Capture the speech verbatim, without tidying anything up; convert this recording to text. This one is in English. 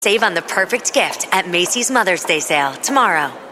Save on the perfect gift at Macy's Mother's Day sale tomorrow.